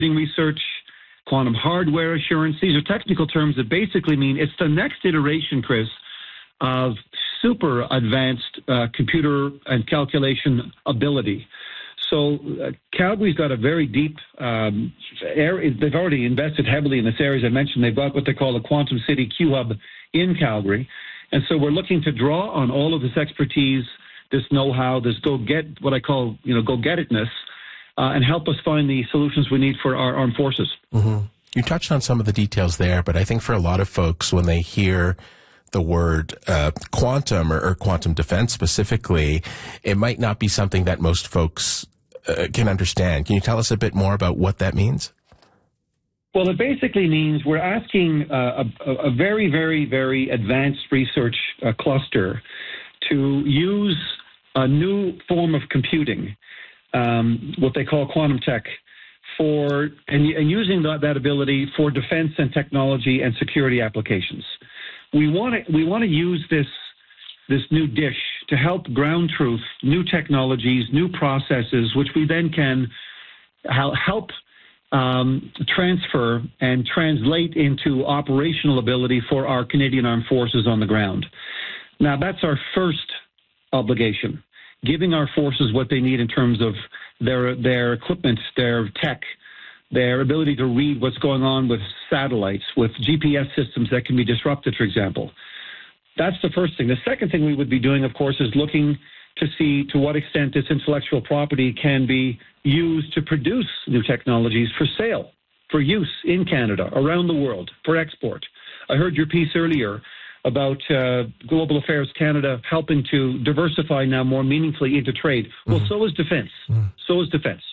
research, quantum hardware assurance. These are technical terms that basically mean it's the next iteration, Chris, of super advanced computer and calculation ability. So Calgary's got a very deep area. They've already invested heavily in this area. As I mentioned, they've got what they call a Quantum City Q-Hub in Calgary. And so we're looking to draw on all of this expertise, this know-how, this what I call, go-get-itness, and help us find the solutions we need for our armed forces. Mm-hmm. You touched on some of the details there, but I think for a lot of folks, when they hear the word quantum or quantum defense specifically, it might not be something that most folks can understand. Can you tell us a bit more about what that means? Well, it basically means we're asking a very, very, very advanced research cluster to use a new form of computing, what they call quantum tech, and using that ability for defense and technology and security applications. We want to use this new dish to help ground truth new technologies, new processes, which we then can help transfer and translate into operational ability for our Canadian Armed Forces on the ground. Now, that's our first obligation, giving our forces what they need in terms of their equipment, their tech, their ability to read what's going on with satellites, with GPS systems that can be disrupted, for example. That's the first thing. The second thing we would be doing, of course, is looking to see to what extent this intellectual property can be used to produce new technologies for sale, for use in Canada, around the world, for export. I heard your piece earlier about Global Affairs Canada helping to diversify now more meaningfully into trade. Well, so is defense. So is defense.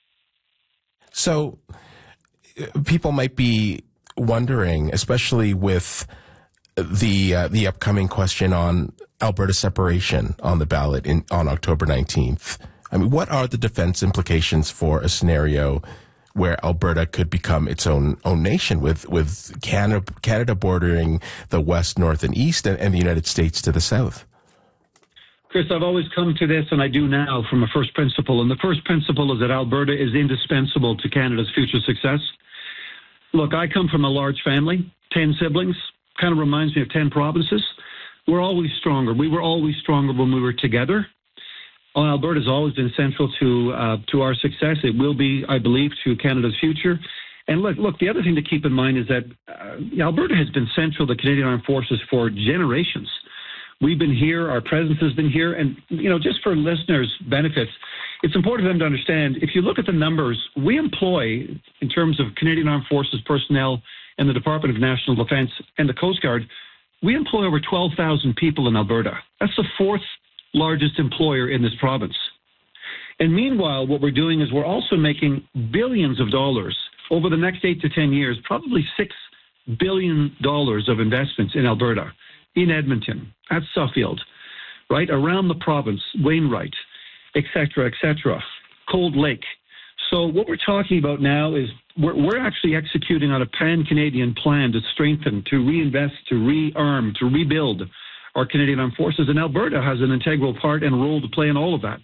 So people might be wondering, especially with the upcoming question on Alberta separation on the ballot on October 19th. I mean, what are the defense implications for a scenario where Alberta could become its own nation with Canada bordering the west, north, and east, and the United States to the south? Chris, I've always come to this, and I do now, from a first principle. And the first principle is that Alberta is indispensable to Canada's future success. Look, I come from a large family, 10 siblings, kind of reminds me of 10 provinces. We're always stronger. We were always stronger when we were together. Alberta has always been central to our success. It will be, I believe, to Canada's future. And look, the other thing to keep in mind is that Alberta has been central to Canadian Armed Forces for generations. We've been here, our presence has been here, and, just for listeners' benefits, it's important for them to understand, if you look at the numbers, we employ, in terms of Canadian Armed Forces personnel and the Department of National Defence and the Coast Guard, we employ over 12,000 people in Alberta. That's the fourth largest employer in this province. And meanwhile, what we're doing is we're also making billions of dollars over the next 8 to 10 years, probably $6 billion of investments in Alberta, in Edmonton, at Suffield, right, around the province, Wainwright, et cetera, Cold Lake. So what we're talking about now is we're actually executing on a pan-Canadian plan to strengthen, to reinvest, to rearm, to rebuild our Canadian Armed Forces, and Alberta has an integral part and role to play in all of that.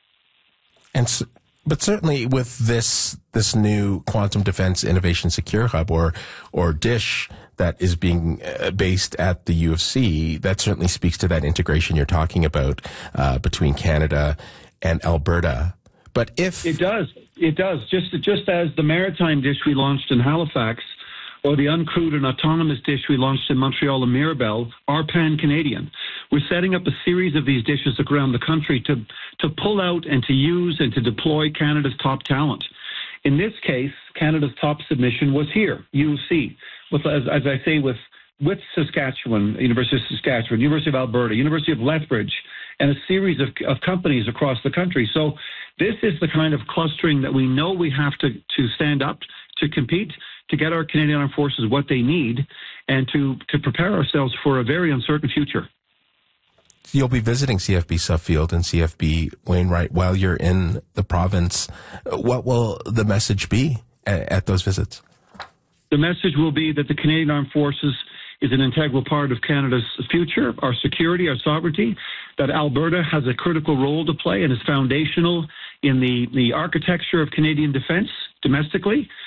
But certainly with this new Quantum Defense Innovation Secure Hub, or DISH, that is being based at the U of C, that certainly speaks to that integration you're talking about between Canada and Alberta. But if it does, just as the maritime DISH we launched in Halifax, or the uncrewed and autonomous DISH we launched in Montreal and Mirabel, are pan-Canadian. We're setting up a series of these dishes around the country to pull out and to use and to deploy Canada's top talent. In this case, Canada's top submission was here, U of C, as I say, with Saskatchewan, University of Saskatchewan, University of Alberta, University of Lethbridge, and a series of companies across the country. So this is the kind of clustering that we know we have to stand up to compete, to get our Canadian Armed Forces what they need, and to prepare ourselves for a very uncertain future. You'll be visiting CFB Suffield and CFB Wainwright while you're in the province. What will the message be at those visits? The message will be that the Canadian Armed Forces is an integral part of Canada's future, our security, our sovereignty, that Alberta has a critical role to play and is foundational in the architecture of Canadian defense domestically,